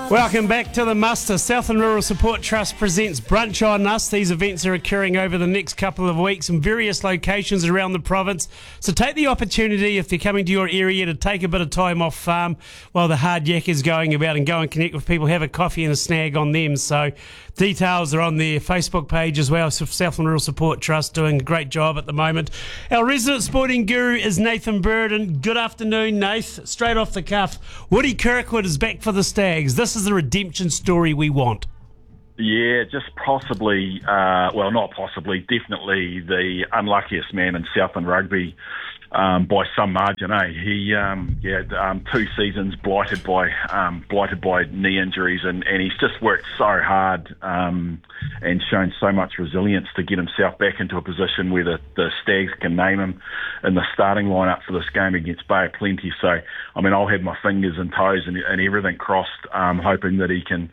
Welcome back to the muster. Southland Rural Support Trust presents Brunch on Us. These events are occurring over the next couple of weeks in various locations around the province. So take the opportunity, if they're coming to your area, to take a bit of time off farm while the hard yak is going about and go and connect with people, have a coffee and a snag on them. So details are on their Facebook page as well. So Southland Rural Support Trust doing a great job at the moment. Our resident sporting guru is Nathan Burden. Good afternoon, Nath. Straight off the cuff, Woody Kirkwood is back for the Stags. This is the redemption story we want. Yeah, just possibly, not possibly, definitely the unluckiest man in Southland rugby by some margin. He, 2 seasons blighted by knee injuries, and he's just worked so hard and shown so much resilience to get himself back into a position where the Stags can name him in the starting lineup for this game against Bay of Plenty. So, I mean, I'll have my fingers and toes and everything crossed, hoping that he can,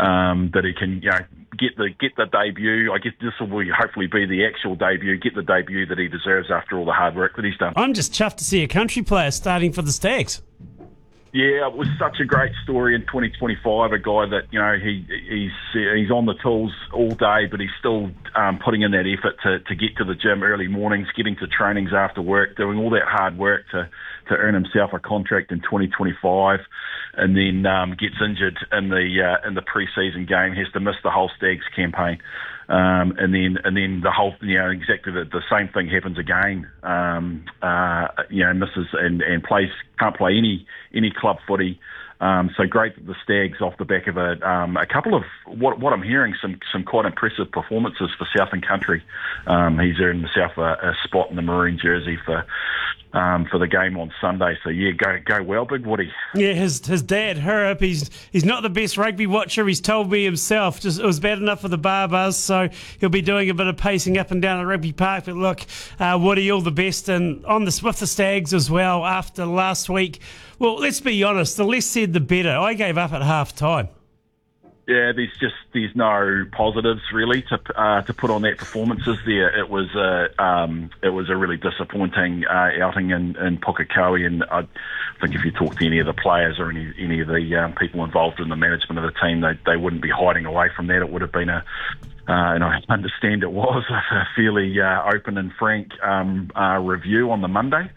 get the debut. I guess this will hopefully be the actual debut, get the debut that he deserves after all the hard work that he's done. I'm just chuffed to see a country player starting for the Stags. Yeah, it was such a great story in 2025. A guy that, he's on the tools all day, but he's still putting in that effort to get to the gym early mornings, getting to trainings after work, doing all that hard work to earn himself a contract in 2025, and then gets injured in the pre-season game, has to miss the whole Stags campaign. And then the whole, exactly the same thing happens again. Misses and can't play any club footy. So great that the Stags, off the back of a couple of what I'm hearing, some quite impressive performances for Southern Country. He's earned himself a spot in the maroon jersey for the game on Sunday. So yeah, go well, Big Woody. Yeah, his dad, Hurup, he's not the best rugby watcher. He's told me himself. Just it was bad enough for the Barbars, so he'll be doing a bit of pacing up and down at Rugby Park. But look, Woody, all the best, and with the Stags as well after last week. Well, let's be honest, the less said the better. I gave up at half time. Yeah, there's no positives really to put on that performances there. It was a really disappointing outing in Pukekohe, and I think if you talk to any of the players or any of the people involved in the management of the team, they wouldn't be hiding away from that. It would have been and I understand it was a fairly open and frank review on the Monday.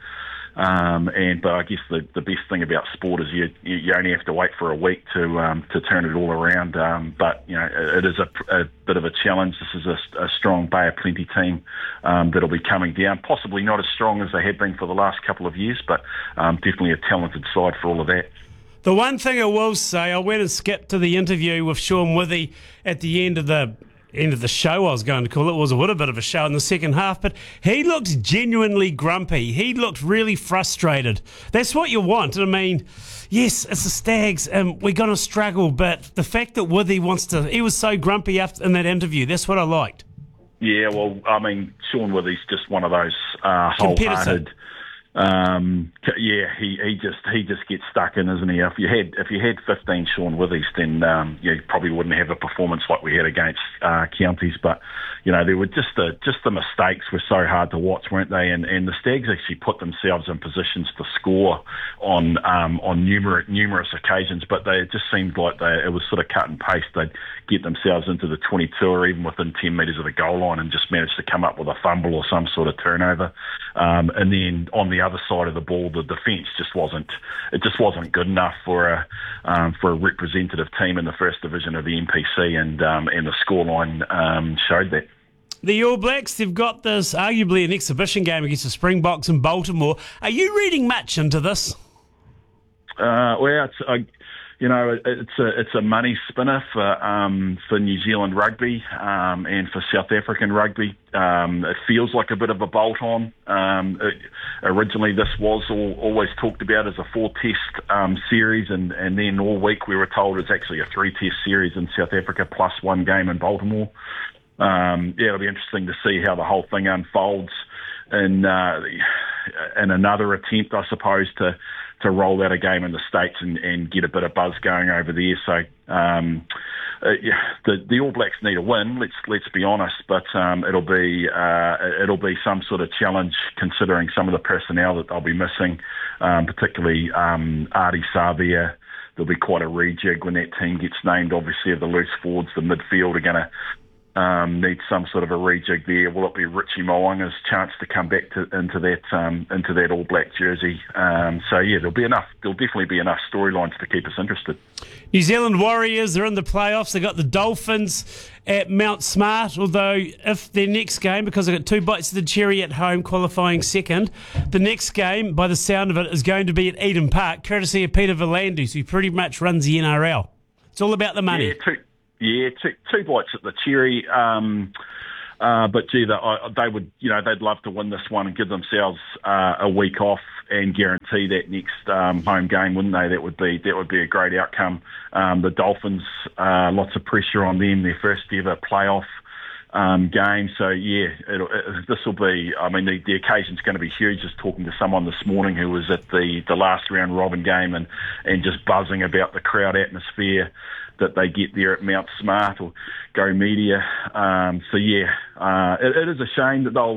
But I guess the best thing about sport is you only have to wait for a week to turn it all around. But it is a bit of a challenge. This is a strong Bay of Plenty team that'll be coming down. Possibly not as strong as they have been for the last couple of years, but definitely a talented side for all of that. The one thing I will say, I went and skipped to the interview with Sean Withy at the end of the show, I was going to call it. It was a little bit of a show in the second half, but he looked genuinely grumpy. He looked really frustrated. That's what you want. I mean, yes, it's the Stags and we're going to struggle, but the fact that Withy he was so grumpy after in that interview, that's what I liked. Yeah, well, I mean, Sean Withy's just one of those wholehearted. He just gets stuck in, isn't he? If you had 15 Sean Withys, then you probably wouldn't have a performance like we had against Counties. But there were just the mistakes were so hard to watch, weren't they? And the Stags actually put themselves in positions to score on numerous occasions, but it just seemed like it was sort of cut and paste. They'd get themselves into the 22 or even within 10 metres of the goal line and just managed to come up with a fumble or some sort of turnover. And then on the other side of the ball, the defence just wasn't good enough for a representative team in the first division of the NPC, and the scoreline showed that. The All Blacks, they've got this arguably an exhibition game against the Springboks in Baltimore. Are you reading much into this? It's a money spinner for New Zealand rugby and for South African rugby. It feels like a bit of a bolt-on. Originally, this was always talked about as a 4-test series, and then all week we were told it's actually a 3-test series in South Africa plus one game in Baltimore. It'll be interesting to see how the whole thing unfolds in another attempt, I suppose, to roll out a game in the States and get a bit of buzz going over there. So the All Blacks need a win. Let's be honest, but it'll be some sort of challenge considering some of the personnel that they'll be missing, particularly Artie Savia, there'll be quite a rejig when that team gets named. Obviously, the loose forwards, the midfield are going to need some sort of a rejig there. Will it be Richie Mo'unga's chance to come back into that All Black jersey? So yeah, there'll definitely be enough storylines to keep us interested. New Zealand Warriors are in the playoffs. They got the Dolphins at Mount Smart, although if their next game, because they've got 2 bites of the cherry at home qualifying second, the next game, by the sound of it, is going to be at Eden Park, courtesy of Peter V'landys, who pretty much runs the NRL. It's all about the money. Two bites at the cherry. But gee, they would, they'd love to win this one and give themselves a week off and guarantee that next home game, wouldn't they? That would be a great outcome. The Dolphins, lots of pressure on them, their first ever playoff game. So yeah, this will be. I mean, the occasion's going to be huge. Just talking to someone this morning who was at the last round robin game and just buzzing about the crowd atmosphere that they get there at Mount Smart or Go Media. So yeah, it is a shame that